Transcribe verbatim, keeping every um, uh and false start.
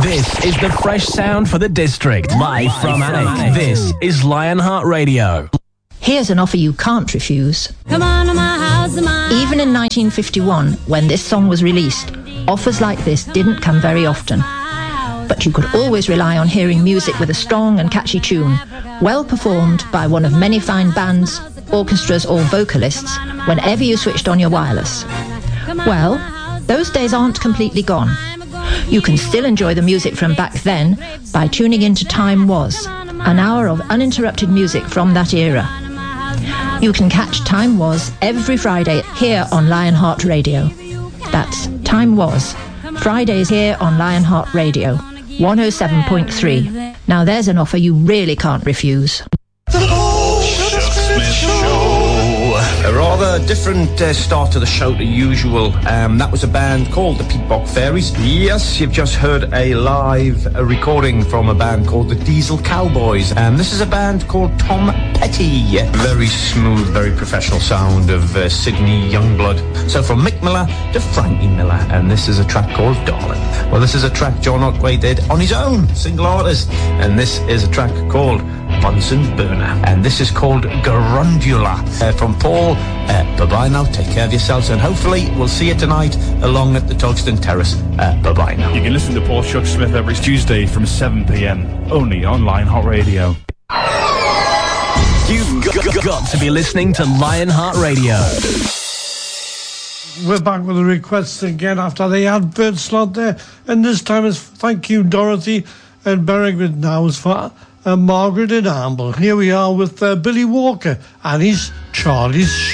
This is the fresh sound for the district. Live from Annick. This is Lionheart Radio. Here's an offer you can't refuse. Come on to my house, my Even in nineteen fifty-one, when this song was released, offers like this didn't come very often. But you could always rely on hearing music with a strong and catchy tune, well performed by one of many fine bands, orchestras or vocalists, whenever you switched on your wireless. Well, those days aren't completely gone. You can still enjoy the music from back then by tuning into Time Was, an hour of uninterrupted music from that era. You can catch Time Was every Friday here on Lionheart Radio. That's Time Was, Fridays here on Lionheart Radio, one oh seven point three. Now there's an offer you really can't refuse. A rather different uh, start to the show to usual. Um, that was a band called the Peatbog Fairies. Yes, you've just heard a live uh, recording from a band called the Diesel Cowboys. And um, this is a band called Tom Petty. Very smooth, very professional sound of uh, Sydney Youngblood. So from Mick Miller to Frankie Miller. And this is a track called Darling. Well, this is a track John Otway did on his own, single artist. And this is a track called Bunsen Burner. And this is called Garundula. Uh, from Paul, uh, bye-bye now, take care of yourselves, and hopefully we'll see you tonight along at the Togston Terrace. Uh, bye-bye now. You can listen to Paul Chuck Smith every Tuesday from seven p.m, only on Lionheart Radio. You've got, got to be listening to Lionheart Radio. We're back with the requests again after the advert slot there, and this time it's thank you, Dorothy, and Berwick now is for uh, Margaret and Amble. Here we are with uh, Billy Walker and his Charlie's